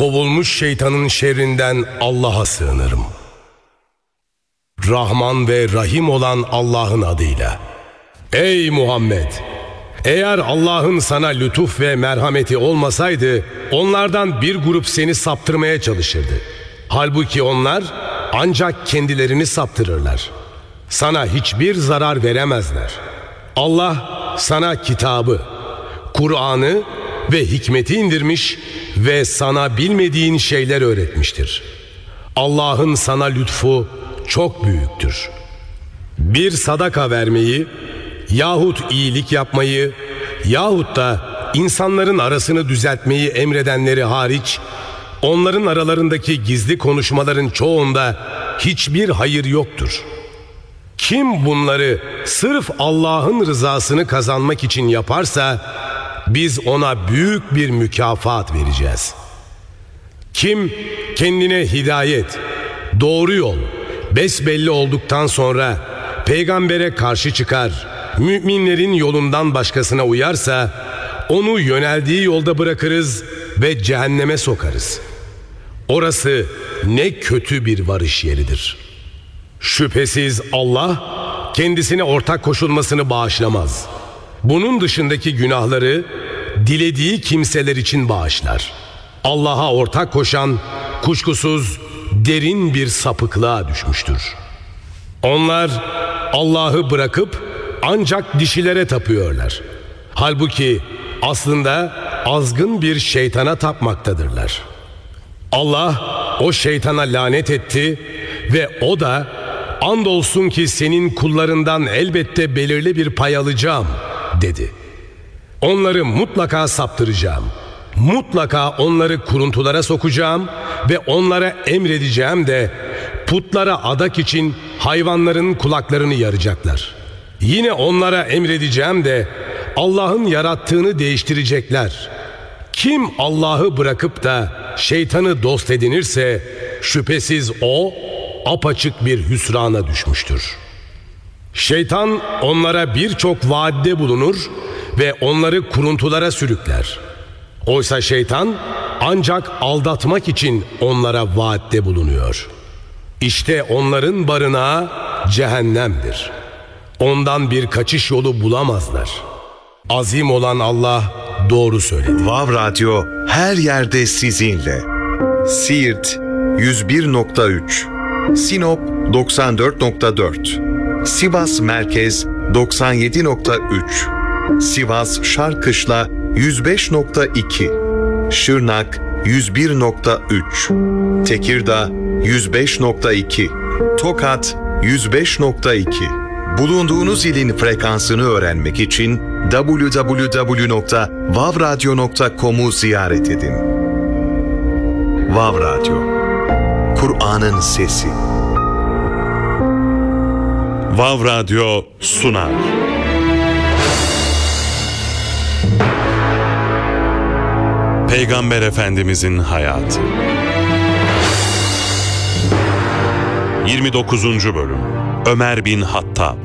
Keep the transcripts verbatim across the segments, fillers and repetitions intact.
kovulmuş şeytanın şerrinden Allah'a sığınırım. Rahman ve Rahim olan Allah'ın adıyla. Ey Muhammed! Eğer Allah'ın sana lütuf ve merhameti olmasaydı, onlardan bir grup seni saptırmaya çalışırdı. Halbuki onlar ancak kendilerini saptırırlar. Sana hiçbir zarar veremezler. Allah sana kitabı, Kur'an'ı ve hikmeti indirmiş ve sana bilmediğin şeyler öğretmiştir. Allah'ın sana lütfu çok büyüktür. Bir sadaka vermeyi yahut iyilik yapmayı yahut da insanların arasını düzeltmeyi emredenleri hariç, onların aralarındaki gizli konuşmaların çoğunda hiçbir hayır yoktur. Kim bunları sırf Allah'ın rızasını kazanmak için yaparsa, biz ona büyük bir mükafat vereceğiz. Kim kendine hidayet, doğru yol besbelli olduktan sonra peygambere karşı çıkar, müminlerin yolundan başkasına uyarsa, onu yöneldiği yolda bırakırız ve cehenneme sokarız. Orası ne kötü bir varış yeridir. Şüphesiz Allah kendisine ortak koşulmasını bağışlamaz. Bunun dışındaki günahları dilediği kimseler için bağışlar. Allah'a ortak koşan kuşkusuz derin bir sapıklığa düşmüştür. Onlar Allah'ı bırakıp ancak dişilere tapıyorlar. Halbuki aslında azgın bir şeytana tapmaktadırlar. Allah o şeytana lanet etti ve o da andolsun ki senin kullarından elbette belirli bir pay alacağım dedi. Onları mutlaka saptıracağım. Mutlaka onları kuruntulara sokacağım ve onlara emredeceğim de putlara adak için hayvanların kulaklarını yaracaklar. Yine onlara emredeceğim de Allah'ın yarattığını değiştirecekler. Kim Allah'ı bırakıp da şeytanı dost edinirse şüphesiz o apaçık bir hüsrana düşmüştür. Şeytan onlara birçok vaatte bulunur ve onları kuruntulara sürükler. Oysa şeytan ancak aldatmak için onlara vaatte bulunuyor. İşte onların barınağı cehennemdir. Ondan bir kaçış yolu bulamazlar. Azim olan Allah doğru söyledi. Vav Radyo her yerde sizinle. Siirt yüz bir nokta üç, Sinop doksan dört nokta dört, Sivas Merkez doksan yedi nokta üç, Sivas Şarkışla yüz beş nokta iki, Şırnak yüz bir nokta üç, Tekirdağ yüz beş nokta iki, Tokat yüz beş nokta iki. Bulunduğunuz ilin frekansını öğrenmek için double-u double-u double-u nokta vav radyo nokta com'u ziyaret edin. Vav Radyo, Kur'an'ın sesi. Vav Radyo sunar. Peygamber Efendimizin hayatı. yirmi dokuzuncu bölüm. Ömer bin Hattab.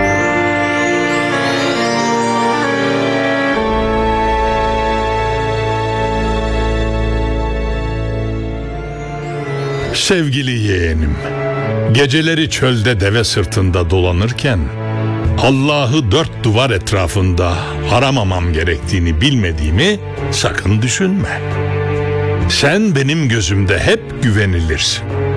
Sevgili yeğenim, geceleri çölde deve sırtında dolanırken Allah'ı dört duvar etrafında aramamam gerektiğini bilmediğimi sakın düşünme. Sen benim gözümde hep güvenilirsin.